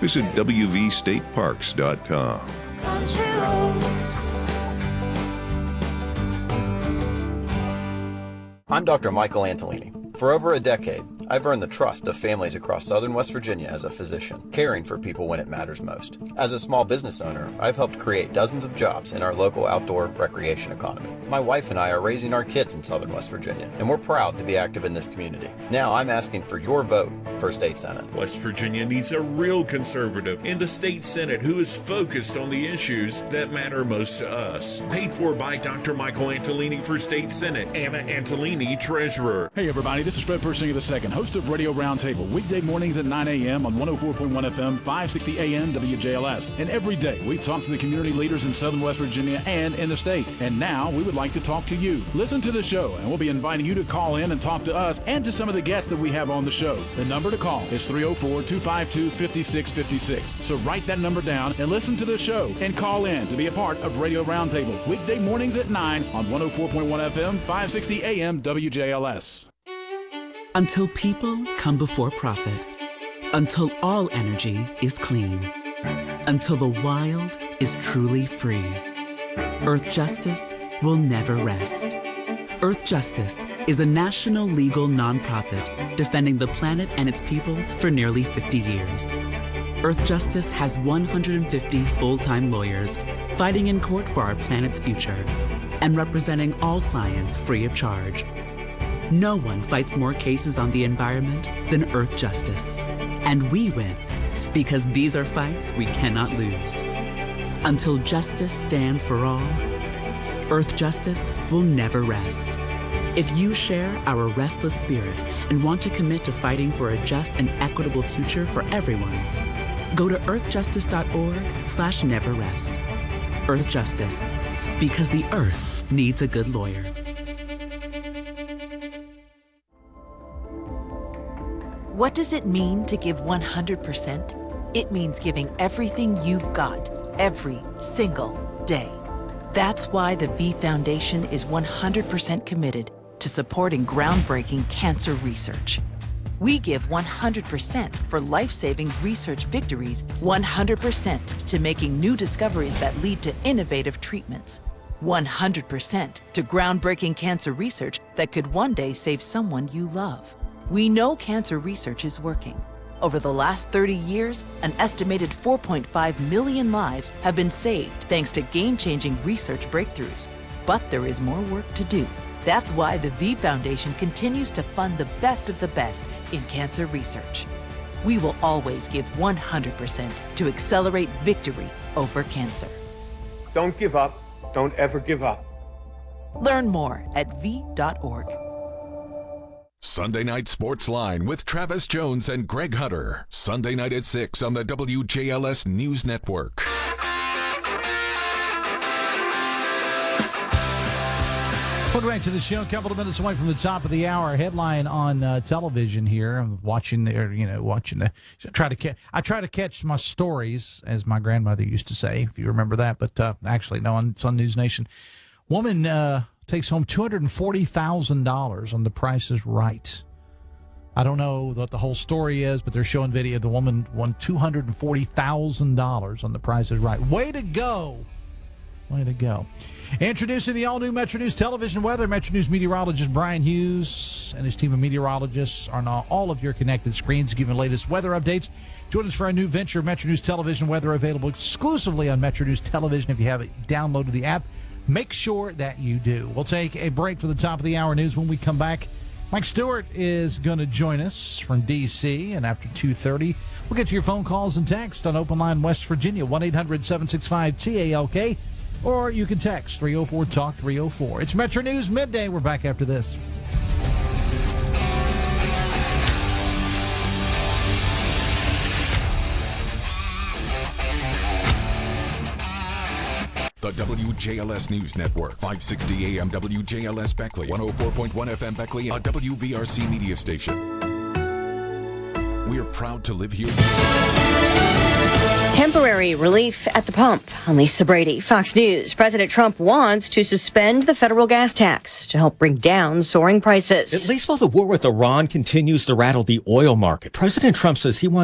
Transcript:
visit wvstateparks.com. Country road. I'm Dr. Michael Antolini. For over a decade, I've earned the trust of families across southern West Virginia as a physician, caring for people when it matters most. As a small business owner, I've helped create dozens of jobs in our local outdoor recreation economy. My wife and I are raising our kids in southern West Virginia, and we're proud to be active in this community. Now I'm asking for your vote for State Senate. West Virginia needs a real conservative in the State Senate who is focused on the issues that matter most to us. Paid for by Dr. Michael Antolini for State Senate. Anna Antolini, Treasurer. Hey everybody, this is Fred Persinger II, host of Radio Roundtable, weekday mornings at 9 a.m. on 104.1 FM, 560 AM WJLS. And every day we talk to the community leaders in southern West Virginia and in the state. And now we would like to talk to you. Listen to the show, and we'll be inviting you to call in and talk to us and to some of the guests that we have on the show. The number to call is 304-252-5656. So write that number down and listen to the show and call in to be a part of Radio Roundtable, weekday mornings at 9 on 104.1 FM, 560 AM WJLS. Until people come before profit. Until all energy is clean. Until the wild is truly free. Earth Justice will never rest. Earth Justice is a national legal nonprofit defending the planet and its people for nearly 50 years. Earth Justice has 150 full-time lawyers fighting in court for our planet's future and representing all clients free of charge. No one fights more cases on the environment than Earth Justice. And we win because these are fights we cannot lose. Until justice stands for all, Earth Justice will never rest. If you share our restless spirit and want to commit to fighting for a just and equitable future for everyone, go to earthjustice.org/neverrest. Earth Justice, because the earth needs a good lawyer. What does it mean to give 100%? It means giving everything you've got, every single day. That's why the V Foundation is 100% committed to supporting groundbreaking cancer research. We give 100% for life-saving research victories, 100% to making new discoveries that lead to innovative treatments, 100% to groundbreaking cancer research that could one day save someone you love. We know cancer research is working. Over the last 30 years, an estimated 4.5 million lives have been saved thanks to game-changing research breakthroughs. But there is more work to do. That's why the V Foundation continues to fund the best of the best in cancer research. We will always give 100% to accelerate victory over cancer. Don't give up. Don't ever give up. Learn more at v.org. Sunday Night Sports Line with Travis Jones and Greg Hunter. Sunday night at 6 on the WJLS News Network. Welcome back to the show. A couple of minutes away from the top of the hour. Headline on television here. I'm watching I try to catch my stories, as my grandmother used to say, if you remember that. But actually, no, it's on News Nation. Woman takes home $240,000 on The Price is Right. I don't know what the whole story is, but they're showing video. The woman won $240,000 on The Price is Right. Way to go. Way to go. Introducing the all-new Metro News television weather. Metro News meteorologist Brian Hughes and his team of meteorologists are on all of your connected screens giving the latest weather updates. Join us for our new venture, Metro News television weather, available exclusively on Metro News television. If you haven't downloaded the app, make sure that you do. We'll take a break for the top of the hour news. When we come back, Mike Stewart is going to join us from D.C., and after 2:30, we'll get to your phone calls and text on Open Line West Virginia, 1-800-765-TALK, or you can text 304-TALK-304. It's Metro News Midday. We're back after this. The WJLS News Network, 560 AM WJLS Beckley, 104.1 FM Beckley, a WVRC media station. We're proud to live here. Temporary relief at the pump. I'm Lisa Brady, Fox News. President Trump wants to suspend the federal gas tax to help bring down soaring prices. At least while the war with Iran continues to rattle the oil market, President Trump says he wants